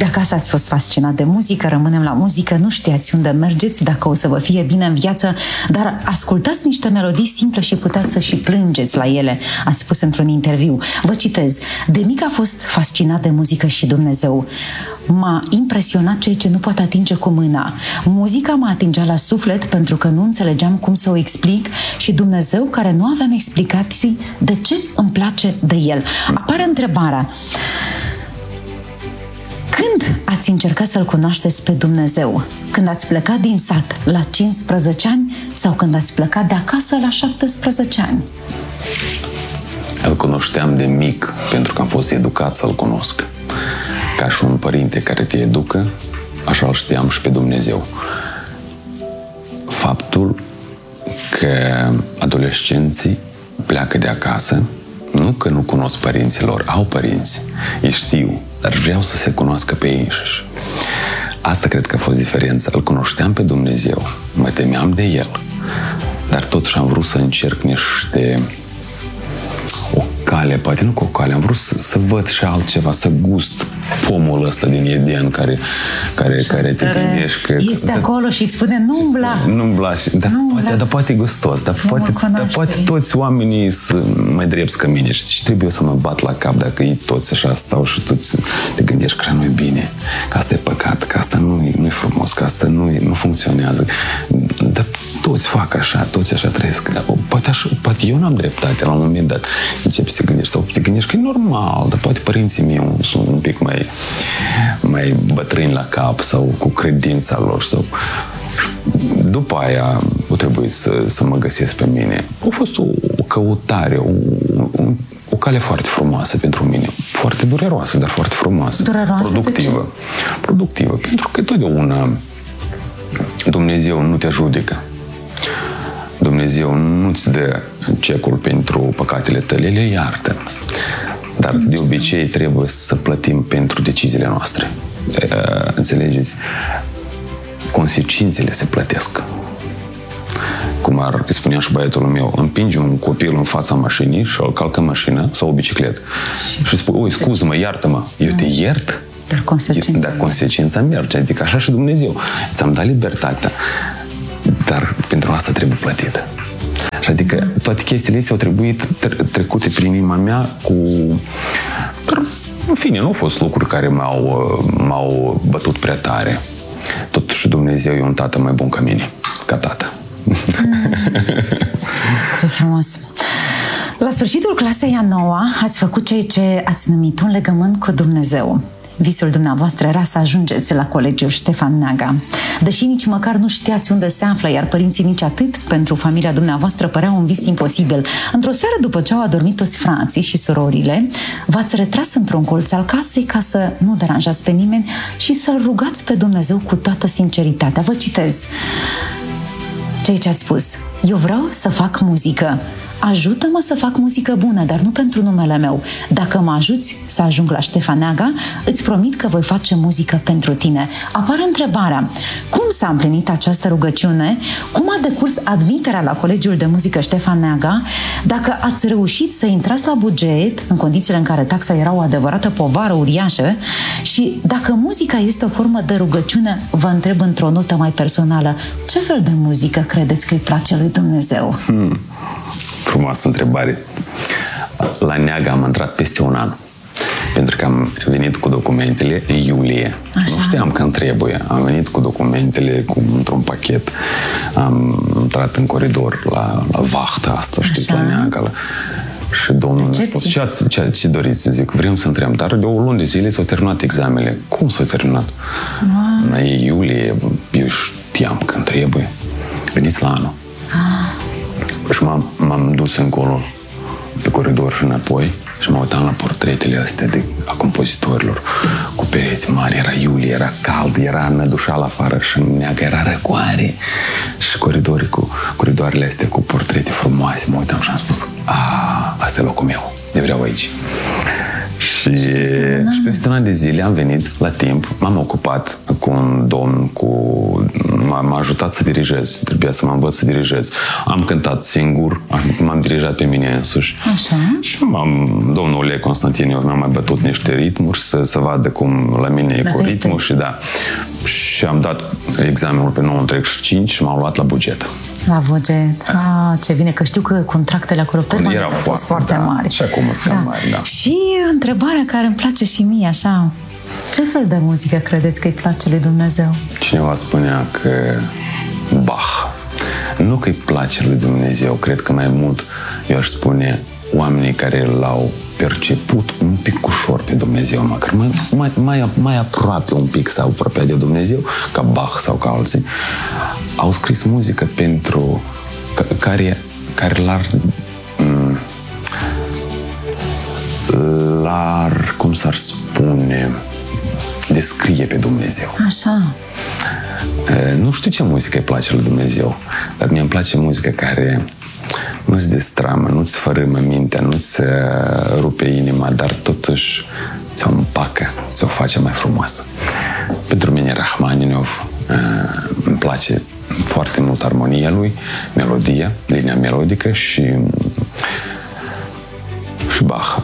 De acasă ați fost fascinat de muzică, rămânem la muzică, nu știați unde mergeți, dacă o să vă fie bine în viață, dar ascultați niște melodii simple și puteți să și plângeți la ele, ați spus într-un interviu. Vă citez: de mic a fost fascinat de muzică și Dumnezeu. M-a impresionat ceea ce nu poate atinge cu mâna. Muzica mă atingea la suflet pentru că nu înțelegeam cum să o explic și Dumnezeu, care nu aveam explicații de ce îmi place de El. Apare întrebarea: când ați încercat să-L cunoașteți pe Dumnezeu? Când ați plecat din sat la 15 ani sau când ați plecat de acasă la 17 ani? Îl cunoșteam de mic pentru că am fost educat să-L cunosc. Ca și un părinte care te educă, așa îl știam și pe Dumnezeu. Faptul că adolescenții pleacă de acasă, nu că nu cunosc părinții lor, au părinți, ei știu, dar vreau să se cunoască pe ei înșiși. Asta cred că a fost diferența. Îl cunoșteam pe Dumnezeu, mă temeam de El, dar totuși am vrut să încerc niște o cale, poate nu cu o cale, am vrut să văd și altceva, să gust pomul ăsta din Eden care te gândești că... Este acolo și îți spune, nu umbla. Nu umbla, dar poate e gustos, dar poate toți oamenii sunt mai drepți ca mine și trebuie să mă bat la cap dacă ei toți așa stau și tu te gândești că așa nu e bine, că asta e păcat, că asta nu e frumos, că asta nu funcționează. Dar toți fac așa, toți așa trăiesc. Poate eu n-am dreptate la un moment dat. Începi să te gândești, sau te gândești că e normal, dar poate părinții mei sunt un pic mai bătrâni la cap sau cu credința lor. Sau... După aia a trebuit să mă găsesc pe mine. A fost o căutare, o cale foarte frumoasă pentru mine. Foarte dureroasă, dar foarte frumoasă. Dureroasă? Productivă. Productivă, pentru că totdeauna Dumnezeu nu te judecă. Dumnezeu nu-ți dă cecul pentru păcatele tale, le iartă. Dar de obicei trebuie să plătim pentru deciziile noastre. Înțelegeți? Consecințele se plătesc. Cum spunea și băiatul meu, împinge un copil în fața mașinii și îl calcă în mașină sau o bicicletă și spune, oi, scuză-mă, iartă-mă, eu te iert, dar consecința merge. Adică așa și Dumnezeu. Ți-am dat libertatea, dar pentru asta trebuie plătită. Și adică toate chestiile astea au trebuit trecute prin inima mea cu... Dar, în fine, nu au fost lucruri care m-au bătut prea tare. Totuși Dumnezeu e un tată mai bun ca mine, ca tată. Ce frumos! La sfârșitul clasei a 9-a ați făcut ceea ce ați numit un legământ cu Dumnezeu. Visul dumneavoastră era să ajungeți la Colegiul Ștefan Neaga. Deși nici măcar nu știați unde se află, iar părinții nici atât, pentru familia dumneavoastră părea un vis imposibil. Într-o seară, după ce au adormit toți frații și surorile, v-ați retras într-un colț al casei ca să nu deranjați pe nimeni și să-L rugați pe Dumnezeu cu toată sinceritatea. Vă citez ceea ce ați spus. Eu vreau să fac muzică. Ajută-mă să fac muzică bună, dar nu pentru numele meu. Dacă mă ajuți să ajung la Ștefan Neaga, îți promit că voi face muzică pentru tine. Apare întrebarea, cum s-a împlinit această rugăciune? Cum a decurs admiterea la Colegiul de Muzică Ștefan Neaga? Dacă ați reușit să intrați la buget, în condițiile în care taxa era o adevărată povară uriașă, și dacă muzica este o formă de rugăciune, vă întreb într-o notă mai personală, ce fel de muzică credeți că îi place lui Dumnezeu? Frumoasă întrebare. La Neaga am intrat peste un an. Pentru că am venit cu documentele în iulie. Așa. Nu știam când trebuie. Am venit cu documentele într-un pachet. Am intrat în coridor la vahta asta, știți, la Neaga. Și domnul mi-a spus, ce doriți? Zic, vrem să întrebăm, dar de o lună de zile s-au terminat examenele. Cum s-au terminat? În iulie, eu știam când trebuie. Veniți la anul. Și m-am dus încolo pe coridor și înapoi și mă uitam la portretele astea a compozitorilor cu pereți mari. Era iulie, era cald, era nădușal afară și în Neaga era răcoare. Și coridoarele astea cu portrete frumoase. Mă uitam și am spus, asta e locul meu, eu vreau aici. Și peste un an de zile am venit la timp, m-am ocupat cu un domn, m-a ajutat să dirigez, trebuia să mă învăț să dirigez. Am cântat singur, m-am dirijat pe mine însuși. Așa. Și domnul Lea Constantin mi-a mai bătut niște ritmuri să vadă cum la mine e cu ritmul și da. Și am dat examenul pe 9,5 și m-au luat la buget. La buget. Ce bine, că știu că contractele acolo permanent au fost foarte mari. Și acum sunt cam mari, da. Și întrebarea care îmi place și mie, așa, ce fel de muzică credeți că îi place lui Dumnezeu? Cineva spunea că Bach. Nu că îi place lui Dumnezeu, cred că mai mult, eu aș spune, oamenii care l-au perceput un pic ușor pe Dumnezeu, măcar mai aproape un pic s-au apropiat de Dumnezeu, ca Bach sau ca alții, au scris muzică pentru care l-ar, cum s-ar spune, descrie pe Dumnezeu. Așa. Nu știu ce muzică îi place lui Dumnezeu, dar mie îmi place muzică care nu-ți destramă, nu-ți fărâmă mintea, nu-ți rupe inima, dar totuși ți-o împacă, ți-o face mai frumoasă. Pentru mine Rachmaninov îmi place foarte mult armonia lui, melodia, linia melodică și Bach.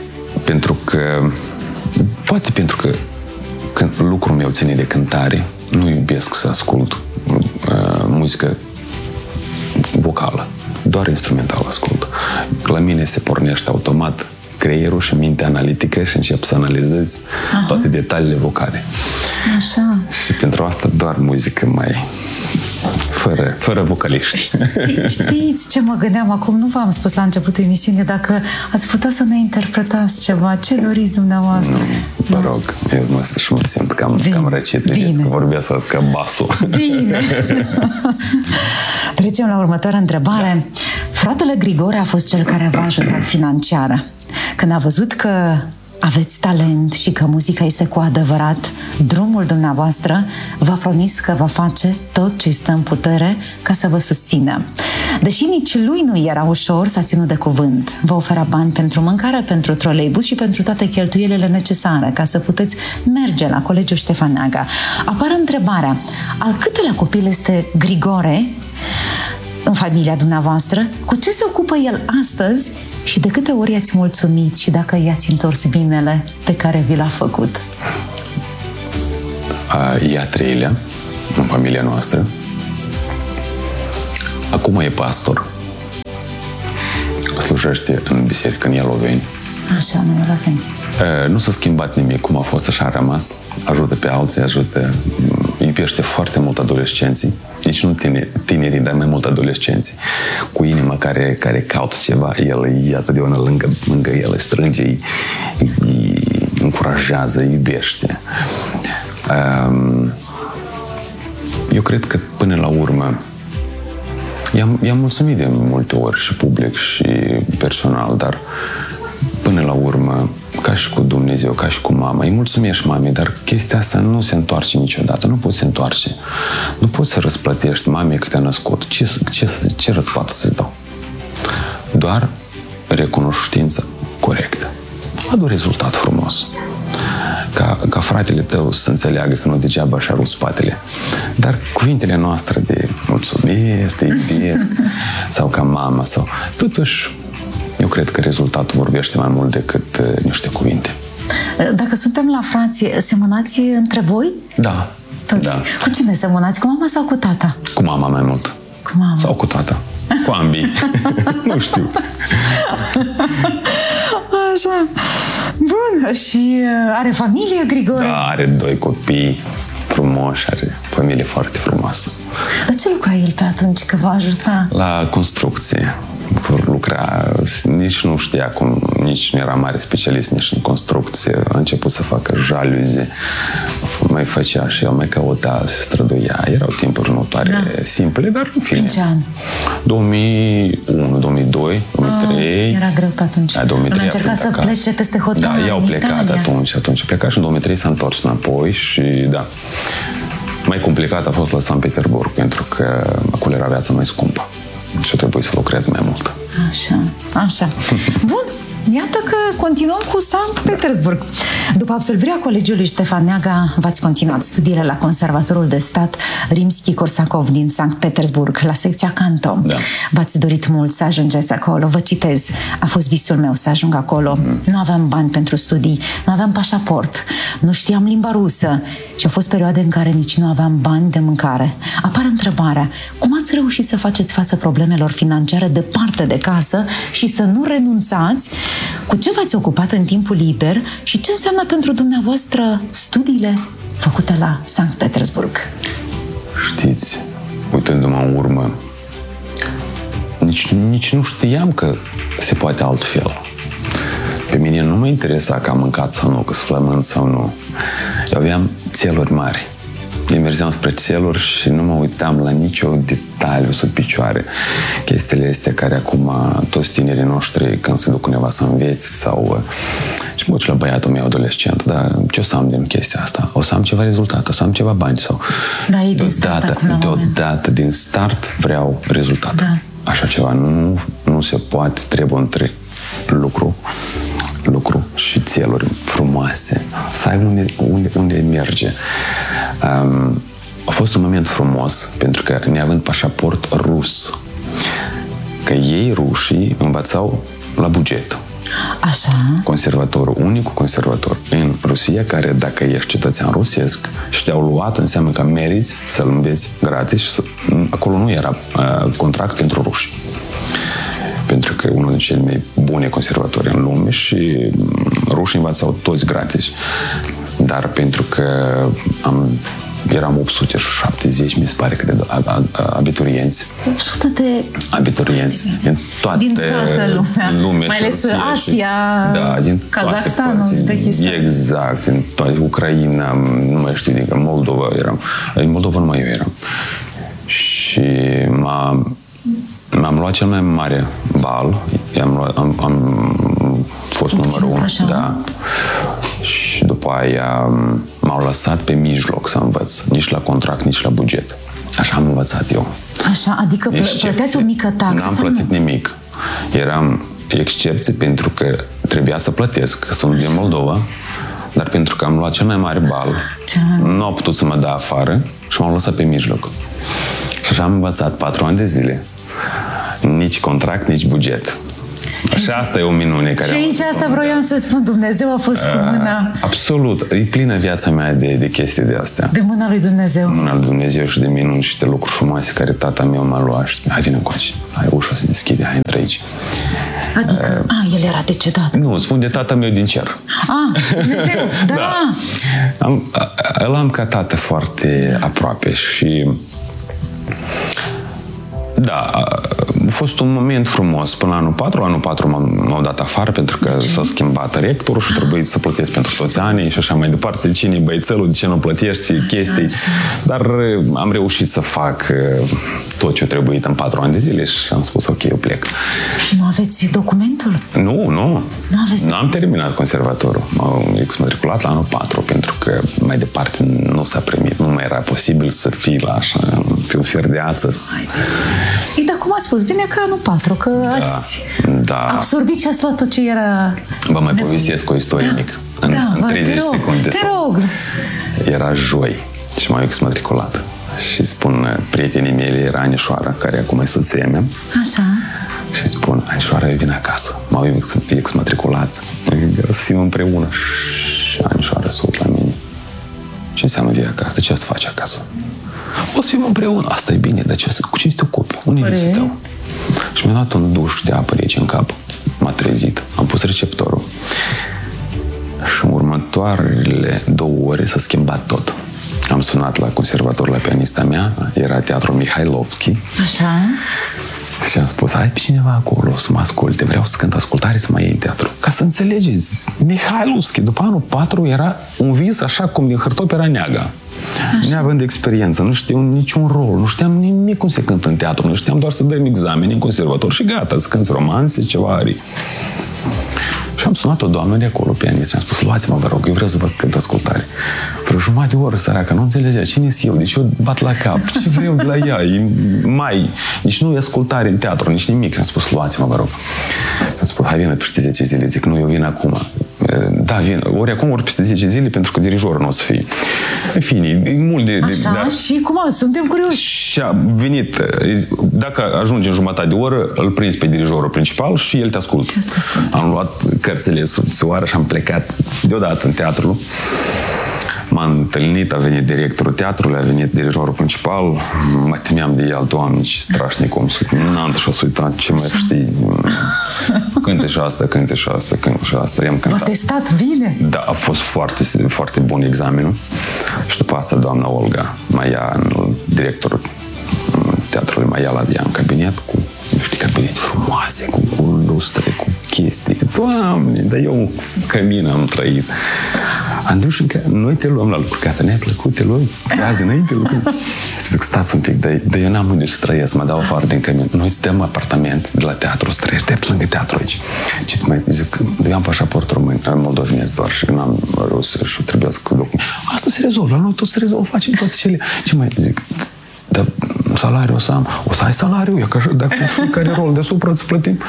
Poate pentru că când lucrul meu ține de cântare, nu iubesc să ascult muzică vocală. Doar instrumental ascult. La mine se pornește automat creierul și mintea analitică și încep să analizez toate detaliile vocale. Așa. Și pentru asta doar muzică mai fără vocaliști. Știți ce mă gândeam acum? Nu v-am spus la începutul emisiunii, dacă ați putea să ne interpretați ceva, ce doriți dumneavoastră? Vă rog, eu mă simt cam răcit, vedeți că vorbesc ca basul. Bine! Trecem la următoarea întrebare. Fratele Grigore a fost cel care v-a ajutat financiar. Când a văzut că aveți talent și că muzica este cu adevărat drumul dumneavoastră, v-a promis că va face tot ce stă în putere ca să vă susțină. Deși nici lui nu era ușor, s-a ținut de cuvânt. Vă ofera bani pentru mâncare, pentru troleibus și pentru toate cheltuielile necesare ca să puteți merge la Colegiul Ștefan Neaga. Apare întrebarea, al câtelea copil este Grigore în familia dumneavoastră? Cu ce se ocupă el astăzi și de câte ori i-ați mulțumit și dacă i-ați întors binele pe care vi l-a făcut? E a treilea în familia noastră. Acum e pastor. Slujește în biserică, în Ialoveni. Așa, în Ialoveni. Nu s-a schimbat nimic, cum a fost, așa a rămas. Ajută pe alții, iubește foarte mult adolescenții. Deci nu tinerii, dar mai mult adolescenții. Cu inima care caută ceva, el e atotdeauna lângă el, îi strânge, îi încurajează, îi iubește. Eu cred că până la urmă i-am mulțumit de multe ori și public și personal, dar până la urmă, ca și cu Dumnezeu, ca și cu mama, îi mulțumești mamei, dar chestia asta nu se întoarce niciodată, nu poți se întoarce. Nu poți să răsplătești mamei că te-a născut. Ce răsplată să-ți dau? Doar recunoștință corectă. Adu rezultat frumos. Ca fratele tău să înțeleagă că nu degeaba și-a rupt spatele. Dar cuvintele noastre de mulțumesc, te iubesc, sau ca mama, sau... Totuși, eu cred că rezultatul vorbește mai mult decât niște cuvinte. Dacă suntem la frați, semănați între voi? Da. Toți? Da. Cu cine semănați? Cu mama sau cu tata? Cu mama mai mult. Cu mama. Sau cu tata. Cu ambii. Nu știu. Așa. Bun. Și are familie, Grigore? Da, are 2 copii frumoși, are familie foarte frumoasă. Dar ce lucra el pe atunci că v-a ajutat? La construcție. Lucra, nici nu știa cum, nici nu era mare specialist nici în construcție. A început să facă jaluze, mai făcea și el, mai căuta, se străduia. Erau timpuri notoare simple, dar în fine. În ce an? 2001, 2002, 2003. Era greu pe atunci. Da, 2003 a încercat să plece peste hotare. Da, i-au plecat atunci a plecat și în 2003 s-a întors înapoi și da. Mai complicat a fost la San Petersburg, pentru că acolo era viața mai scumpă. Și trebuie să lucrez mai mult. Așa. Bun. Iată că continuăm cu Sankt Petersburg. După absolvirea Colegiului Ștefan Neaga, v-ați continuat studiile la Conservatorul de Stat Rimski-Korsakov din Sankt Petersburg, la secția canto. Da. V-ați dorit mult să ajungeți acolo. Vă citez: a fost visul meu să ajung acolo. Nu aveam bani pentru studii, nu aveam pașaport, nu știam limba rusă și au fost perioade în care nici nu aveam bani de mâncare. Apare întrebarea: cum ați reușit să faceți față problemelor financiare departe de casă și să nu renunțați? Cu ce v-ați ocupat în timpul liber și ce înseamnă pentru dumneavoastră studiile făcute la Sankt Petersburg? Știți, uitându-mă în urmă, nici nu știam că se poate altfel. Pe mine nu mă interesa că am mâncat sau nu, că sunt flământ sau nu. Eu aveam țeluri mari. Eu mergeam spre țeluri și nu mă uitam la nicio detaliu sub picioare. Chestiile astea care acum toți tinerii noștri, când se duc undeva să înveți sau... Și mă duc la băiatul meu adolescent, dar ce o să am din chestia asta? O să am ceva rezultat, o să am ceva bani sau... Da, e din start deodată, din start vreau rezultat. Da. Așa ceva nu se poate, trebuie între lucru și țeluri frumoase. Să ai unde merge. A fost un moment frumos, pentru că neavând pașaport rus, că ei, rușii, învățau la buget. Așa. Conservatorul, unicul conservator în Rusia, care dacă ești cetățean rusesc și te-au luat, înseamnă că meriți să-l înveți gratis și acolo nu era contract pentru ruși. Pentru că e unul din cele mai bune conservatori în lume și rușii învățau toți gratis. Dar pentru că eram 870, mi se pare, că de abiturienți. 800 de abiturienți din toată lumea, mai ales Asia, din Kazakhstan, Uzbekistan. Exact, din toată Ucraina, nu mai știu, din Moldova eram. În Moldova numai eu eram. Și m-am luat cel mai mare bal. Am fost numărul 1. Da. Și după aia m-au lăsat pe mijloc să învăț. Nici la contract, nici la buget. Așa am învățat eu. Așa, adică plăteați o mică taxă? N-am plătit nimic. Eram excepție pentru că trebuia să plătesc. Sunt din Moldova, dar pentru că am luat cel mai mare bal, nu au putut să mă dea afară și m-au lăsat pe mijloc. Și așa am învățat 4 ani de zile. Nici contract, nici buget. Și asta e o minune care... Și aici asta vroiam să spun, Dumnezeu a fost cu mâna... Absolut. E plină viața mea de chestii de astea. De mâna lui Dumnezeu. Mâna lui Dumnezeu și de minuni și de lucruri frumoase care tata meu m-a luat și spune: hai, vină încoace, hai, ușa se deschide, hai, intră aici. Adică, el era decedat. Nu, spun de tata meu din cer. Dumnezeu, da. Îl am ca tată foarte aproape și... Da, a fost un moment frumos până la anul 4. Anul 4 m-au dat afară pentru că s-a schimbat rectorul și trebuie să plătesc pentru toți anii și așa mai departe. De cine e băiețelul, de ce nu plătești chestii. Dar am reușit să fac tot ce a trebuit în 4 ani de zile și am spus: ok, eu plec. Nu aveți documentul? Nu am terminat conservatorul. M-am exmatriculat la anul 4 pentru că mai departe nu s-a primit. Nu mai era posibil să fii la așa, pe un fier de ață. Dar cum ați spus? Bine că anul 4, că ați absorbit și ați luat tot ce era... Vă mai povestesc o istorie mică. În 30 secunde. Te rog! Era joi și m-au exmatriculat. Și spun prietenii mei, era Anișoara, care acum e soția mea. Așa. Și spun: Anișoara, eu vin acasă. M-au exmatriculat. O să fim împreună. Și Anișoara se uit la mine: ce înseamnă vii acasă? Ce să faci acasă? O să fim împreună. Asta e bine, dar cu ce te ocupi? Unde e visul tău? Și mi-a dat un duș de apă rece în cap. M-a trezit. Am pus receptorul. Și în următoarele 2 ore s-a schimbat tot. Am sunat la conservator, la pianista mea. Era teatrul Mihailovski. Așa. Și am spus: ai pe cineva acolo să mă asculte, vreau să cânt ascultare, să mai iei în teatru. Ca să înțelegeți, Mihailovski, după anul 4, era un vis așa cum din Hârtop era Neaga. Neavând experiență, nu știu niciun rol, nu știam nimic cum se cântă în teatru, nu știam doar să dăm examene în conservator și gata, să cânți romanțe, ceva arii. Și Și am sunat o doamnă de acolo, pianist, și am spus, luați-mă, vă rog, eu vreau să vă cânt ascultare. Vreo jumătate de oră, săracă, nu înțelegea cine-s eu, deci eu bat la cap, ce vreau de la ea, nici nu e ascultare în teatru, nici nimic. Am spus, luați-mă, vă rog. Am spus, hai, vină peste 10 zile, zic, nu, eu vin acum. Da, vin, ori acum, ori peste 10 zile, pentru că dirijorul nu o să fie. În fine, e mult de... Așa, dar... și cum suntem curioși. Și a venit, dacă ajunge în jumătate de oră, îl prinzi pe dirijorul principal și el te ascultă. Am luat cărțile subțioară și am plecat deodată în teatru. M-am întâlnit, a venit directorul teatrului, a venit dirijorul principal, mă temeam de el, Doamne, ce strașnic om, n-am așa uitat, ce mai știi, cânte și asta, cânte și asta, cânte și asta, i-am cântat. V-a testat bine? Da, a fost foarte, foarte bun examenul și după asta doamna Olga directorul teatrului mă ia la ea în cabinet cu niște cabinete frumoase, cu lustre, cu chestii. Doamne, dar eu cămin am trăit. Am dus încă, noi te luăm la lucru, gata, ne-a plăcut, te luăm azi înainte lucru. Zic, stați un pic, dar eu n-am unde să trăiesc, mă dau afară din cămin. Noi îți dăm apartament de la teatru, să trăiești drept lângă teatru aici. Zic, eu am pașaport român, moldovenesc doar și n-am rus și trebuie să document. Asta se rezolvă, la noi tot se rezolvă, facem toate cele. Ce mai zic? Dar salariul o să am, o să ai salariul, dacă fiecare rol deasupra îți plătim.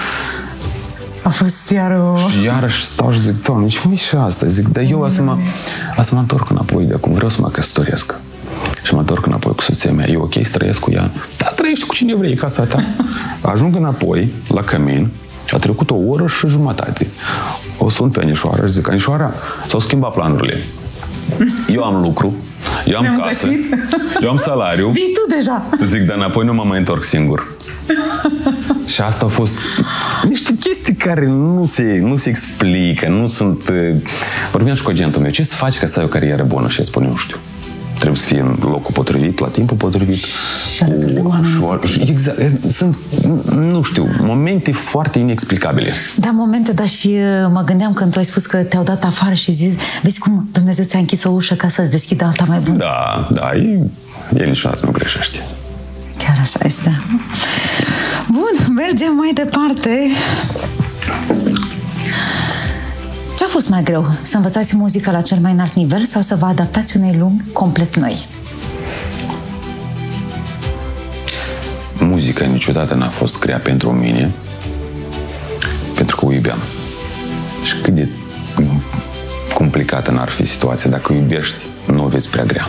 A fost iar o... Și iarăși stau și zic, Doamne, ce și asta? Zic, dar eu o să mă întorc înapoi de acum, vreau să mă căsătoresc. Și mă întorc înapoi cu soția mea. E ok să trăiesc cu ea? Da, trăiești cu cine vrei, casa ta. Ajung înapoi, la cămin, a trecut o oră și jumătate. O sun pe Anișoara și zic, Anișoara, s-au schimbat planurile. Eu am lucru, eu am casă, eu am salariu. Vii tu deja. Zic, dar înapoi nu mă mai întorc singur. Și asta au fost niște chestii care nu se explică, nu sunt... Vorbeam și cu agentul meu, ce să faci ca să ai o carieră bună? Și el spune, nu știu. Trebuie să fie în locul potrivit, la timpul potrivit. Și alături de oameni. Exact. Sunt, nu știu, momente foarte inexplicabile. Da, momente, dar și mă gândeam când tu ai spus că te-au dat afară și zici, vezi cum Dumnezeu ți-a închis o ușă ca să-ți deschidă alta mai bună. Da, el niciodată nu greșește. Chiar așa este. Bun, mergem mai departe. Ce a fost mai greu? Să învățați muzică la cel mai înalt nivel sau să vă adaptați unei lumi complet noi? Muzica niciodată n-a fost creată pentru mine, pentru că o iubeam. Și cât de complicată n-ar fi situația, dacă o iubești, nu o vezi prea grea.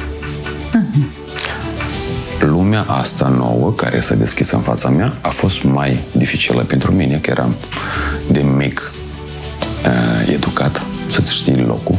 Lumea asta nouă, care s-a deschis în fața mea, a fost mai dificilă pentru mine, că eram de mic educat, să-ți știi locul,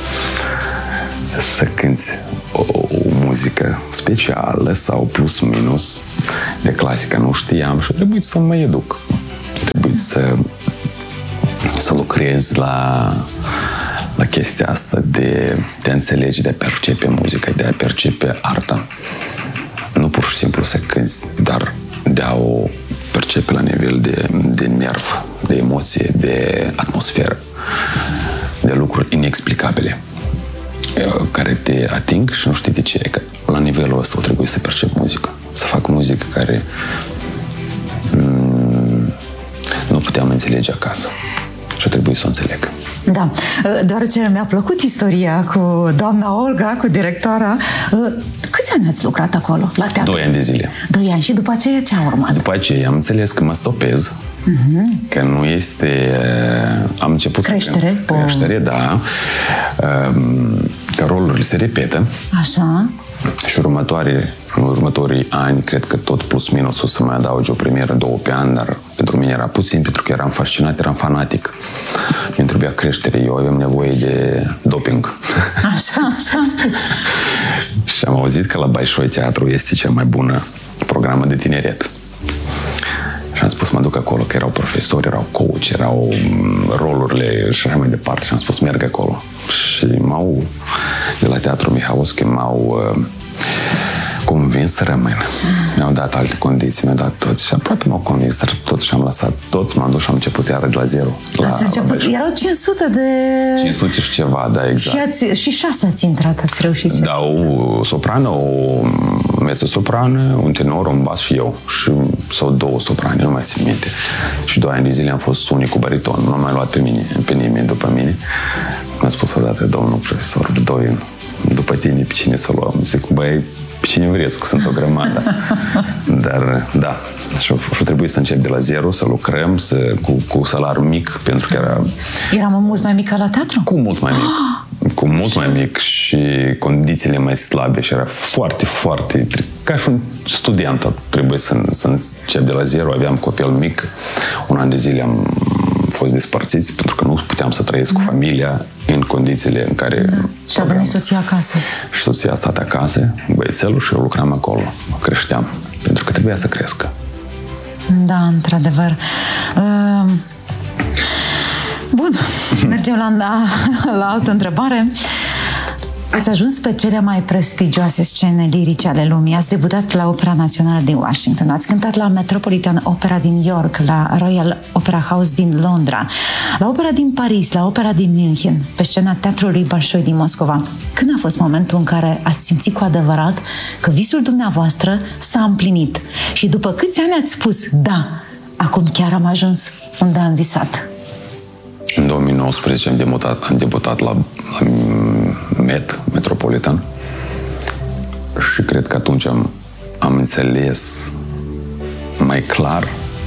să cânti o muzică specială sau plus minus de clasică, nu știam și trebuie să mă educ. Trebuie să lucrez la chestia asta de a înțelege, de a percepe muzica, de a percepe arta. Nu pur și simplu să cânti, dar de a o percepe la nivel de nerv, de emoție, de atmosferă, de lucruri inexplicabile care te ating și nu știi de ce. Că la nivelul ăsta o trebuie să percep muzică. Să fac muzică care nu puteam înțelege acasă. Și trebuie să o înțeleg. Da, deoarece mi-a plăcut istoria cu doamna Olga, cu directoarea. Câți ani ați lucrat acolo, la teatru? 2 ani de zile. 2 ani și după aceea ce a urmat? După aceea am înțeles că mă stopez, că nu este... Am început creștere, da. Că rolurile se repetă. Așa. Și în următorii ani, cred că tot plus minus o să mai adaugi o premieră, 2 pe an, dar pentru mine era puțin, pentru că eram fascinat, eram fanatic. Mi-mi trebuia creștere, eu aveam nevoie de doping. Așa. Și am auzit că la Baișoi Teatru este cea mai bună programă de tineret. Și am spus, mă duc acolo, că erau profesori, erau coach, erau rolurile și așa mai departe. Și am spus, merg acolo. Și de la Teatru Mihalowski m-au convins să rămân. Mi-au dat alte condiții, mi-au dat toți și aproape m-au convins, dar totuși am lăsat toți, m-am dus și am început iară de la zero. Ați început, erau 500 de... 500 și ceva, da, exact. Și 6 ați intrat, ați reușit. Da, o soprană, o mezzo-soprană, un tenor, un bas și eu. Sau 2 soprane, nu mai țin minte. Și 2 ani de zile am fost unicul bariton. Nu am mai luat pe nimeni după mine. Mi-a spus odată domnul profesor, după tine, pe cine să o luăm? Zic, băi, pe cine vreți, că sunt o grămadă. Dar, da, și-o trebuie să încep de la zero, să lucrăm, cu salariu mic, pentru că era mult mai mic ca la teatru? Cu mult mai mic. Cu mult mai mic și condițiile mai slabe și era foarte, foarte... Ca și un student trebuie să încep de la zero. Aveam copil mic. Un an de zile am fost despărțiți pentru că nu puteam să trăiesc cu familia în condițiile în care... Da. Și a venit soția acasă. Și soția a stat acasă, băiețelul, și eu lucram acolo. Creșteam, pentru că trebuia să crească. Da, într-adevăr. Bun, mergem la altă întrebare. Ați ajuns pe cele mai prestigioase scene lirice ale lumii. Ați debutat la Opera Națională din Washington, ați cântat la Metropolitan Opera din York, la Royal Opera House din Londra, la Opera din Paris, la Opera din München, pe scena Teatrului Bolșoi din Moscova. Când a fost momentul în care ați simțit cu adevărat că visul dumneavoastră s-a împlinit? Și după câți ani ați spus, da, acum chiar am ajuns unde am visat? În 2019 am debutat la Metropolitan și cred că atunci am înțeles mai clar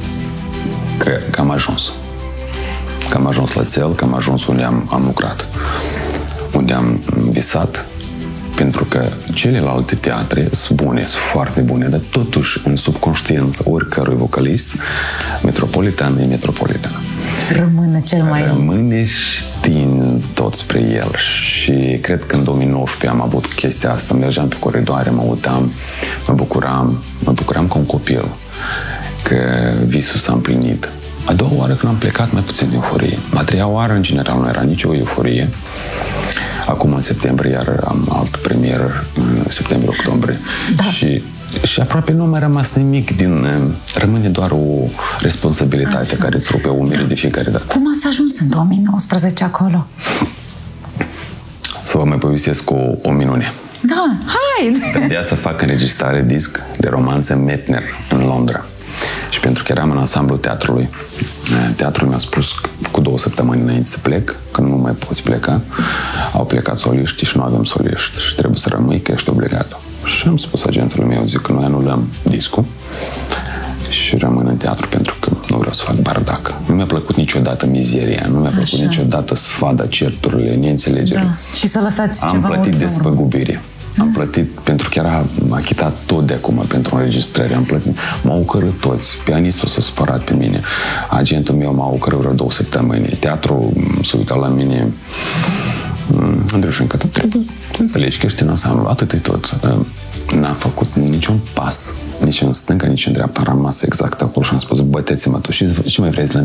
că am ajuns. Că am ajuns la cel, că am ajuns unde am lucrat, unde am visat, pentru că celelalte teatre sunt bune, sunt foarte bune, dar totuși în subconștiență oricărui vocalist, Metropolitan e Metropolitan. Rămâne cel mai... Rămâne și tind tot spre el. Și cred că în 2019 am avut chestia asta. Mergeam pe coridoare, mă uitam, mă bucuram ca un copil că visul s-a împlinit. A doua oară când am plecat, mai puțin euforie. A treia oară, în general, nu era nicio euforie. Acum, în septembrie, iar am altă premieră, în septembrie-octombrie. Da. Și aproape nu a mai rămas nimic rămâne doar o responsabilitate care îți rupe umerii de fiecare dată. Cum ați ajuns în 2019 acolo? Să vă mai povestesc o minune. Da, hai! Trebuia să fac înregistrare disc de romanță Metner în Londra. Și pentru că eram în ansamblu teatrului, teatrul mi-a spus cu 2 săptămâni înainte să plec, că nu mai poți pleca. Au plecat soliști și nu avem soliști și trebuie să rămâi, că ești obligat. Și am spus agentului meu, zic că noi anulăm discul și rămân în teatru pentru că nu vreau să fac bardac. Nu mi-a plăcut niciodată mizeria, nu mi-a plăcut niciodată sfada, certurile, neînțelegerile. Da. Și să lăsați ceva. Am plătit despăgubire. Am plătit, pentru că era achitat tot de acum pentru înregistrări. Am plătit, m-au ocărât toți. Pianistul s-a supărat pe mine. Agentul meu m-a ocărât vreo 2 săptămâni. Teatrul s-a uitat la mine. Andreușencă, trebuie să înțelegi că ești în ansamblu. Atât e tot. N-am făcut niciun pas, nici în stânga, nici în dreapta. Am rămas exact acolo și am spus, băteți-mă tu. Și ce mai vrei la